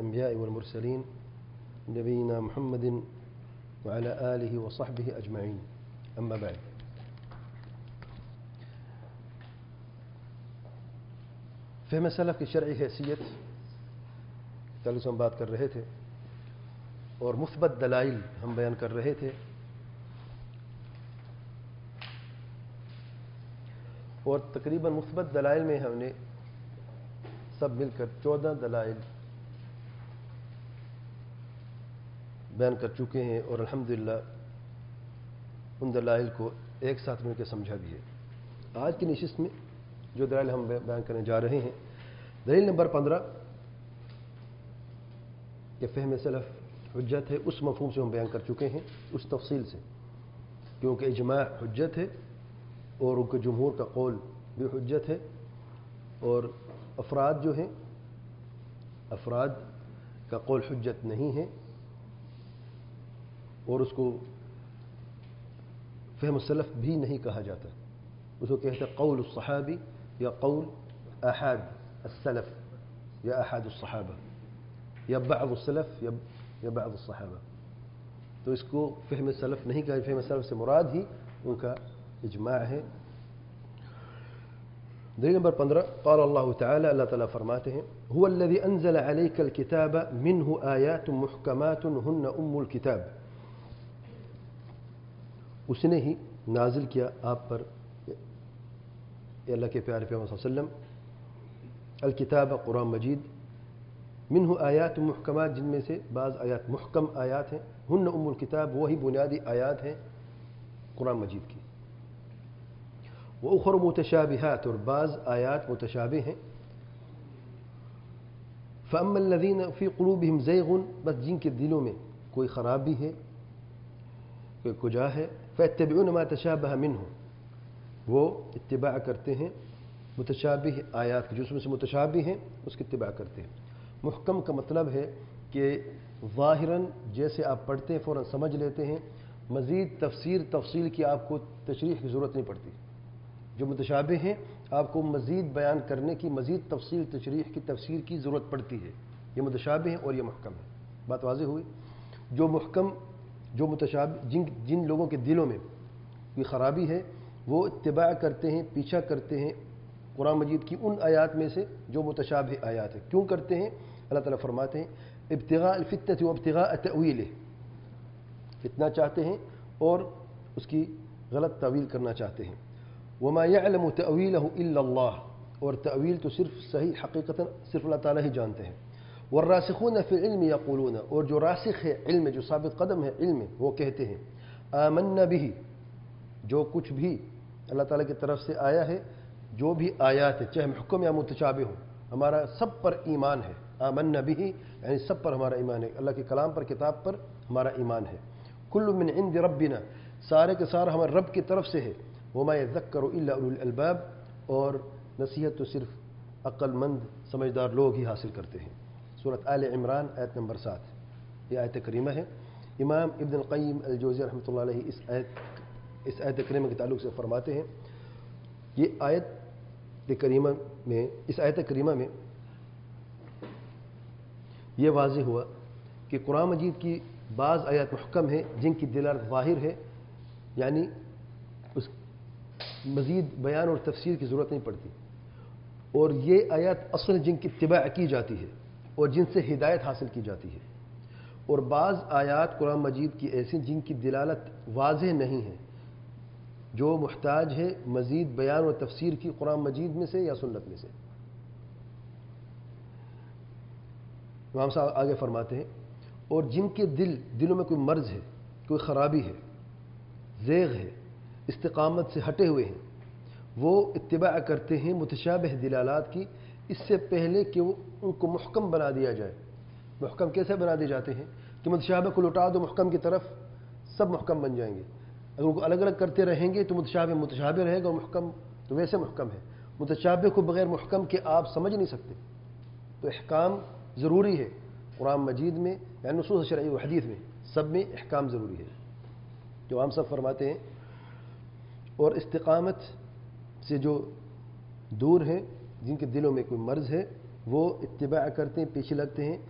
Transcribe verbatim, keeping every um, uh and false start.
الأنبياء والمرسلين نبينا محمد وعلى آله وصحبه أجمعين أما بعد. فهم سلف کی شرعی حیثیت کل ہم بات کر رہے تھے اور مثبت دلائل ہم بیان کر رہے تھے، اور تقریباً مثبت دلائل میں ہم نے سب مل کر چودہ دلائل بیان کر چکے ہیں، اور الحمدللہ ان دلائل کو ایک ساتھ مل کے سمجھا بھی ہے. آج کی نشست میں جو دلائل ہم بیان کرنے جا رہے ہیں، دلیل نمبر پندرہ کہ فہم سلف حجت ہے، اس مفہوم سے ہم بیان کر چکے ہیں، اس تفصیل سے، کیونکہ اجماع حجت ہے اور ان کے جمہور کا قول بھی حجت ہے، اور افراد جو ہیں افراد کا قول حجت نہیں ہے، اور اس کو فہم السلف بھی نہیں کہا جاتا. اس کو کہتے ہیں قول الصحابی یا قول احاد السلف یا احاد الصحابہ یا بعض السلف یا بعض الصحابہ. تو اس کو فہم السلف نہیں کہا. فہم السلف سے مراد ہی ان کا اجماع ہے. دلیل نمبر پندرہ، قال اللہ تعالی، اللہ تعالیٰ فرماتے ہیں هو الذي انزل عليك الكتاب منه آيات محكمات هن ام الكتاب. اس نے ہی نازل کیا آپ پر، اللہ کے پیارے پیغمبر صلی اللہ علیہ وسلم، الکتاب قرآن مجید، منہ آیات محکمات، جن میں سے بعض آیات محکم آیات ہیں، ہن ام الکتاب، وہی بنیادی آیات ہیں قرآن مجید کی، وأخر متشابہات، اور بعض آیات متشابہ ہیں. فأما الذین فی قلوبہم زیغ، بس جن کے دلوں میں کوئی خرابی ہے، کوئی کجا ہے، فیتبعون ما تشابہ منہ، وہ اتباع کرتے ہیں متشابہ آیات کی، جو اس میں سے متشابہ ہیں اس کی اتباع کرتے ہیں. محکم کا مطلب ہے کہ ظاہراً جیسے آپ پڑھتے ہیں فوراً سمجھ لیتے ہیں، مزید تفسیر تفصیل کی آپ کو تشریح کی ضرورت نہیں پڑتی. جو متشابہ ہیں آپ کو مزید بیان کرنے کی، مزید تفصیل تشریح کی، تفسیر کی ضرورت پڑتی ہے. یہ متشابہ ہیں اور یہ محکم ہے. بات واضح ہوئی. جو محکم جو متشابہ جن جن لوگوں کے دلوں میں کوئی خرابی ہے، وہ اتباع کرتے ہیں، پیچھا کرتے ہیں قرآن مجید کی ان آیات میں سے جو متشابہ آیات ہیں. کیوں کرتے ہیں؟ اللہ تعالیٰ فرماتے ہیں ابتغاء الفتنة وابتغاء تأویلہ، فتنہ چاہتے ہیں اور اس کی غلط تعویل کرنا چاہتے ہیں. وما يعلم تأویلہ الا اللہ، اور تعویل تو صرف صحیح حقیقتا صرف اللہ تعالیٰ ہی جانتے ہیں. والراسخون فی العلم یقولون، اور جو راسخ ہے علم، جو ثابت قدم ہے علم، وہ کہتے ہیں آمنا به، جو کچھ بھی اللہ تعالیٰ کی طرف سے آیا ہے، جو بھی آیات ہے چاہے محکم یا متشابہ ہو، ہمارا سب پر ایمان ہے. آمنا به یعنی سب پر ہمارا ایمان ہے، اللہ کے کلام پر، کتاب پر ہمارا ایمان ہے. کل من عند ربنا، سارے کے سارے ہمارے رب کی طرف سے ہے. وما يذکر الا اولو الالباب، اور نصیحت تو صرف عقل مند سمجھدار لوگ ہی حاصل کرتے ہیں. سورۃ آل عمران آیت نمبر سات، یہ آیت کریمہ ہے. امام ابن القیم الجوزی رحمۃ اللہ علیہ اس آیت اس آیت کریمہ کے تعلق سے فرماتے ہیں، یہ آیت کریمہ میں اس آیت کریمہ میں یہ واضح ہوا کہ قرآن مجید کی بعض آیات محکم ہیں جن کی دلالت ظاہر ہے، یعنی اس مزید بیان اور تفسیر کی ضرورت نہیں پڑتی. اور یہ آیات اصل جن کی اتباع کی جاتی ہے اور جن سے ہدایت حاصل کی جاتی ہے. اور بعض آیات قرآن مجید کی ایسی جن کی دلالت واضح نہیں ہے، جو محتاج ہے مزید بیان و تفسیر کی قرآن مجید میں سے یا سنت میں سے. امام صاحب آگے فرماتے ہیں اور جن کے دل دلوں میں کوئی مرض ہے، کوئی خرابی ہے، زیغ ہے، استقامت سے ہٹے ہوئے ہیں، وہ اتباع کرتے ہیں متشابہ دلالات کی اس سے پہلے کہ وہ ان کو محکم بنا دیا جائے. محکم کیسے بنا دیے جاتے ہیں کہ متشابہ کو لٹا دو محکم کی طرف، سب محکم بن جائیں گے. اگر ان کو الگ الگ کرتے رہیں گے تو متشابہ متشابہ رہے گا، اور محکم تو ویسے محکم ہے. متشابہ کو بغیر محکم کے آپ سمجھ نہیں سکتے. تو احکام ضروری ہے قرآن مجید میں، یعنی نصوص شرعی و حدیث میں سب میں احکام ضروری ہے. جو ہم سب فرماتے ہیں اور استقامت سے جو دور ہیں، جن کے دلوں میں کوئی مرض ہے، وہ اتباع کرتے ہیں، پیچھے لگتے ہیں